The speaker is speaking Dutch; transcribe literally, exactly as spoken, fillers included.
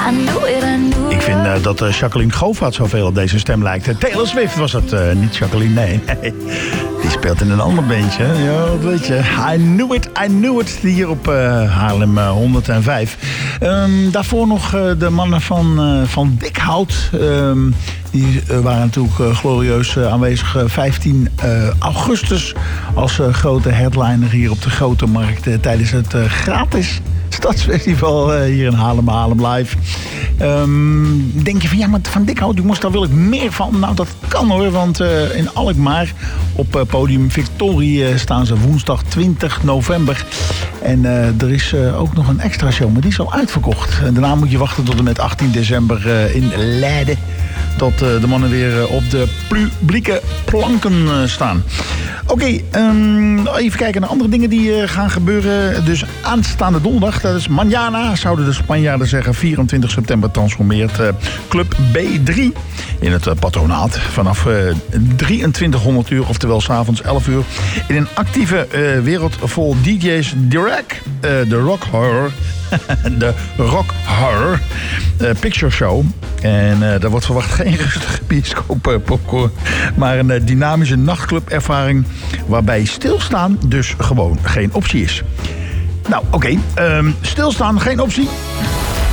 Ik vind uh, dat uh, Jacqueline Govaert zoveel op deze stem lijkt. Uh, Taylor Swift was het, uh, niet Jacqueline, nee. Die speelt in een ander bandje. Ja, wat weet je. I knew it, I knew it. Hier op uh, Haarlem uh, honderdvijf. Um, daarvoor nog uh, de mannen van, uh, van Dikhout. Um, die uh, waren natuurlijk uh, glorieus uh, aanwezig uh, vijftien augustus... als uh, grote headliner hier op de Grote Markt... Uh, tijdens het uh, gratis Stadsfestival uh, hier in Haarlem, Haarlem Live. Um, denk je van, ja, maar van Dikhout, die moest daar wil ik meer van. Nou, dat kan hoor, want uh, in Alkmaar op uh, podium Victorie uh, staan ze woensdag twintig november. En uh, er is uh, ook nog een extra show, maar die is al uitverkocht. En daarna moet je wachten tot en met achttien december uh, in Leiden. Dat uh, de mannen weer uh, op de publieke planken uh, staan. Oké, okay, um, even kijken naar andere dingen die uh, gaan gebeuren. Dus aanstaande donderdag, dat is mañana, zouden de Spanjaarden zeggen, vierentwintig september transformeert uh, Club B drie in het uh, patronaat. Vanaf uh, drieëntwintighonderd uur, oftewel 's avonds elf uur, in een actieve uh, wereld vol D J's direct. Uh, de Rock Horror, de Rock Horror uh, Picture Show. En uh, daar wordt verwacht geen rustige bioscoop uh, popcorn, maar een uh, dynamische nachtclubervaring waarbij stilstaan dus gewoon geen optie is. Nou, oké. Okay. Um, stilstaan geen optie.